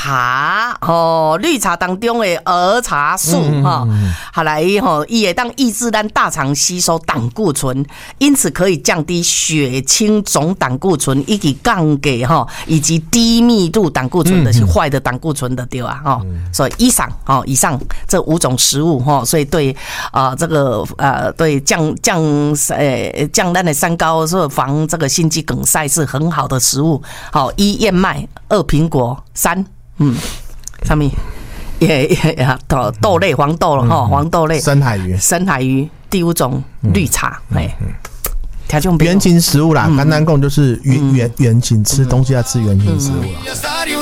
茶绿茶当中的儿茶素好来伊会当抑制咱大肠吸收胆固醇，因此可以降低血清总胆固醇以及降给以及低密度胆固醇的是坏的胆固醇的对啊所以以上这5种食物所以对这个对降咱的三高，所以防这个心肌梗塞是很好的食物。好，1燕麦，2苹果，3什么？豆类黄豆了黄豆类，深海鱼，第5种绿茶， 原型食物啦，简单讲就是原型吃东西要吃原型食物啦。